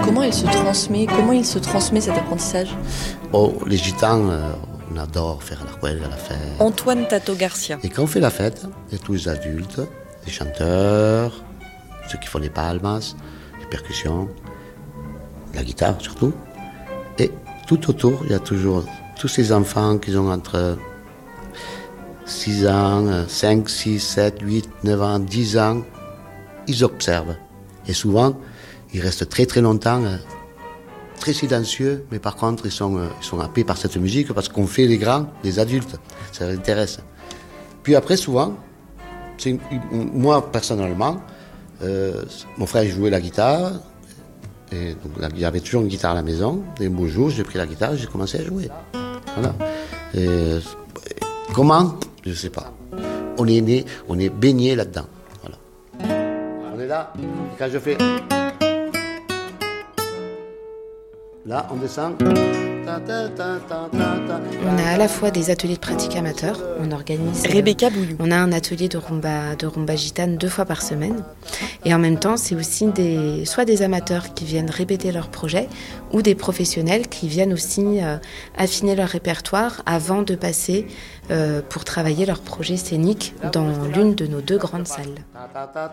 comment elle se transmet? Comment il se transmet cet apprentissage? Oh, les gitans, on adore faire la cueille à la fête. Antoine Tato Garcia. Et quand on fait la fête, il y a tous les adultes, les chanteurs, ceux qui font les palmas, les percussions, la guitare surtout. Et tout autour, il y a toujours tous ces enfants qui ont entre 6 ans, 5, 6, 7, 8, 9 ans, 10 ans. Ils observent. Et souvent, ils restent très très longtemps, très silencieux, mais par contre, ils sont happés par cette musique parce qu'on fait les grands, les adultes. Ça les intéresse. Puis après, souvent, moi personnellement, mon frère jouait la guitare. Et donc, il y avait toujours une guitare à la maison. Et un beau jour, j'ai pris la guitare et j'ai commencé à jouer. Voilà. Et, comment? Je ne sais pas. On est né, on est baigné là-dedans. Voilà. On est là. Et quand je fais... Là, on descend. On a à la fois des ateliers de pratique amateurs, on organise... Rebecca Bouillou. On a un atelier de rumba gitane 2 fois par semaine. Et en même temps, c'est aussi soit des amateurs qui viennent répéter leurs projets ou des professionnels qui viennent aussi affiner leur répertoire avant de passer pour travailler leur projet scénique dans l'une de nos 2 grandes salles.